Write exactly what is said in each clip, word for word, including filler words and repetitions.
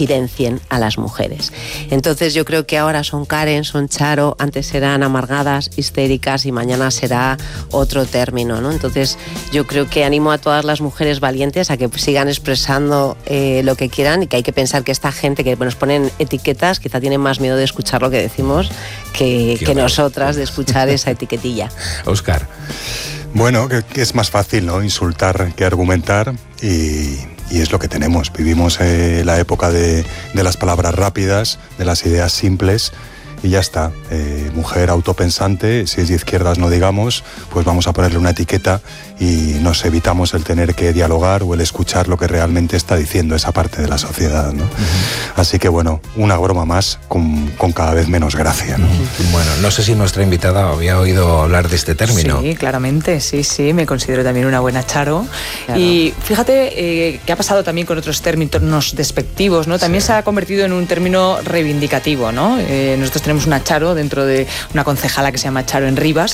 silencien a las mujeres. Entonces yo creo que ahora son Karen, son Charo, antes eran amargadas, histéricas y mañana será otro término, ¿no? Entonces yo creo que animo a todas las mujeres valientes a que sigan expresando eh, lo que quieran, y que hay que pensar que esta gente que nos ponen etiquetas quizá tienen más miedo de escuchar lo que decimos que, que nosotras de escuchar esa etiquetilla. Óscar. Bueno, que, que es más fácil, ¿no?, insultar que argumentar, y, y es lo que tenemos. Vivimos eh, la época de, de las palabras rápidas, de las ideas simples, y ya está. Eh, mujer autopensante, si es de izquierdas no digamos, pues vamos a ponerle una etiqueta y nos evitamos el tener que dialogar o el escuchar lo que realmente está diciendo esa parte de la sociedad, ¿no? Uh-huh. Así que bueno, una broma más con, con cada vez menos gracia, ¿no? Uh-huh. Bueno, no sé si nuestra invitada había oído hablar de este término. Sí, claramente, sí, sí, me considero también una buena Charo. Claro. Y fíjate eh, que ha pasado también con otros términos despectivos, ¿no? También sí. Se ha convertido en un término reivindicativo, ¿no? Eh, nosotros tenemos una Charo dentro de una concejala que se llama Charo en Rivas,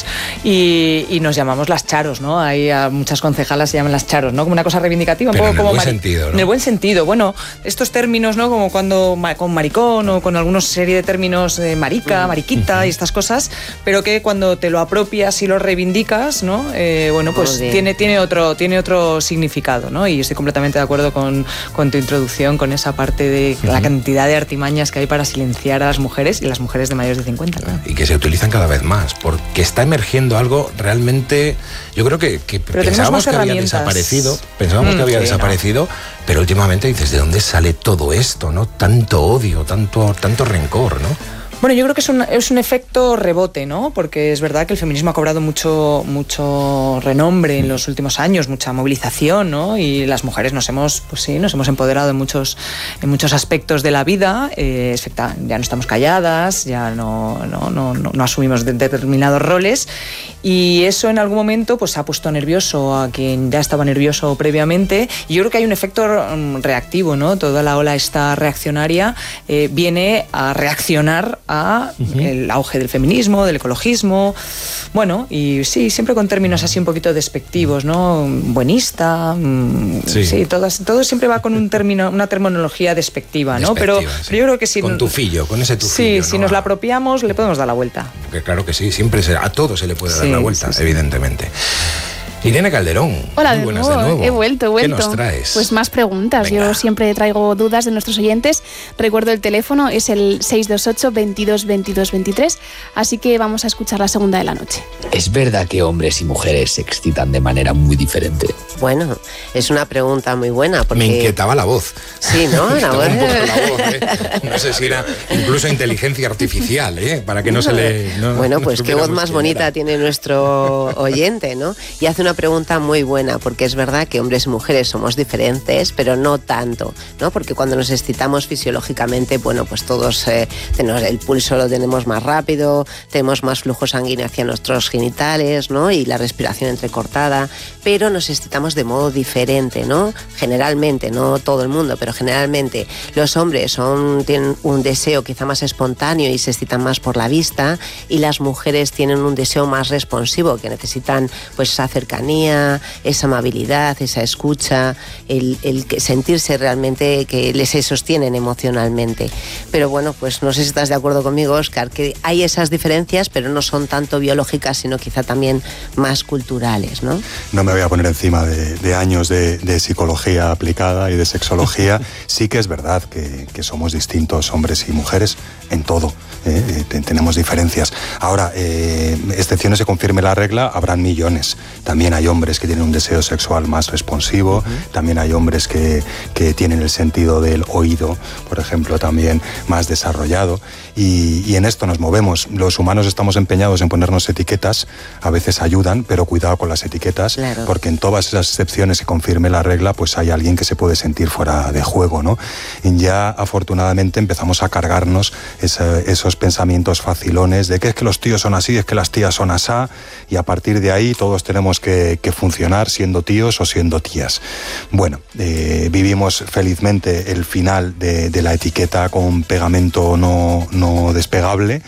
y, y nos llamamos las Charos, ¿no? Hay a muchas concejalas se llaman las Charos, ¿no? Como una cosa reivindicativa, un Pero poco en el como buen mari- sentido, ¿no? En el buen sentido. Bueno, estos términos, ¿no? Como cuando ma- con maricón o con alguna serie de términos eh, marica, mariquita uh-huh. y estas cosas, pero que cuando te lo apropias y lo reivindicas, ¿no? Eh, bueno, pues tiene, tiene, otro, tiene otro significado, ¿no? Y estoy completamente de acuerdo con, con tu introducción, con esa parte de uh-huh. la cantidad de artimañas que hay para silenciar a las mujeres, y las mujeres de mayores de cincuenta. Claro. Y que se utilizan cada vez más, porque está emergiendo algo realmente, yo creo que, que pensábamos que había desaparecido, pensábamos mm, que había sí, desaparecido, no. Pero últimamente dices, ¿de dónde sale todo esto, no? Tanto odio, tanto, tanto rencor, ¿no? Bueno, yo creo que es un, es un efecto rebote, ¿no? Porque es verdad que el feminismo ha cobrado mucho, mucho renombre en los últimos años, mucha movilización, ¿no? Y las mujeres nos hemos, pues sí, nos hemos empoderado en muchos, en muchos aspectos de la vida. Eh, ya no estamos calladas, ya no, no, no, no, no asumimos de, determinados roles, y eso en algún momento pues ha puesto nervioso a quien ya estaba nervioso previamente. Y yo creo que hay un efecto reactivo, ¿no? Toda la ola esta reaccionaria eh, viene a reaccionar a uh-huh. el auge del feminismo, del ecologismo, bueno, y sí, siempre con términos así un poquito despectivos, ¿no? Buenista, sí, sí todo, todo siempre va con un término, una terminología despectiva, ¿no? Pero, sí. pero yo creo que si... Con tufillo, con ese tufillo. Sí, ¿no? si nos la apropiamos, le podemos dar la vuelta. Porque claro que sí, siempre se, a todo se le puede dar sí, la vuelta, sí, sí. evidentemente. Irene Calderón. Hola, muy de buenas nuevo. de nuevo. He vuelto, he vuelto. ¿Qué nos traes? Pues más preguntas. Venga. Yo siempre traigo dudas de nuestros oyentes. Recuerdo el teléfono, es el seis dos ocho, veintidós, veintidós, veintitrés. Así que vamos a escuchar la segunda de la noche. ¿Es verdad que hombres y mujeres se excitan de manera muy diferente? Bueno, es una pregunta muy buena porque... Me inquietaba la voz. Sí, ¿no? La voz. Un poco la voz, ¿eh? No sé si era incluso inteligencia artificial, ¿eh? Para que no se le... No, bueno, pues no qué voz más bonita era. Tiene nuestro oyente, ¿no? Y hace una pregunta muy buena, porque es verdad que hombres y mujeres somos diferentes, pero no tanto, ¿no? Porque cuando nos excitamos fisiológicamente, bueno, pues todos eh, tenemos el pulso lo tenemos más rápido, tenemos más flujo sanguíneo hacia nuestros genitales, ¿no? Y la respiración entrecortada, pero nos excitamos de modo diferente, ¿no? Generalmente, no todo el mundo, pero generalmente los hombres son, tienen un deseo quizá más espontáneo y se excitan más por la vista, y las mujeres tienen un deseo más responsivo, que necesitan pues esa cercanía, esa amabilidad, esa escucha, el, el sentirse realmente que les se sostienen emocionalmente. Pero bueno, pues no sé si estás de acuerdo conmigo, Óscar, que hay esas diferencias, pero no son tanto biológicas, sino quizá también más culturales, ¿no? No me voy a poner encima de, de años de, de psicología aplicada y de sexología. Sí que es verdad que, que somos distintos hombres y mujeres en todo. ¿eh? Tenemos diferencias. Ahora, eh, excepciones se confirme la regla, habrán millones. También hay hombres que tienen un deseo sexual más responsivo, uh-huh. también hay hombres que, que tienen el sentido del oído, por ejemplo, también más desarrollado, y, y en esto nos movemos. Los humanos estamos empeñados en ponernos etiquetas, a veces ayudan, pero cuidado con las etiquetas, claro. porque en todas esas excepciones que confirme la regla, pues hay alguien que se puede sentir fuera de juego, ¿no? Y ya afortunadamente empezamos a cargarnos esa, esos pensamientos facilones de que es que los tíos son así, es que las tías son asá, y a partir de ahí todos tenemos que, que funcionar siendo tíos o siendo tías. Bueno, eh, vivimos felizmente el final de, de la etiqueta con pegamento no, no despegable,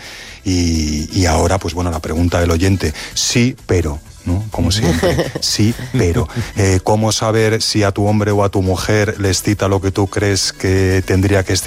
y, y ahora, pues bueno, la pregunta del oyente, sí, pero... ¿no? Como siempre, sí, pero eh, ¿cómo saber si a tu hombre o a tu mujer le excita lo que tú crees que tendría que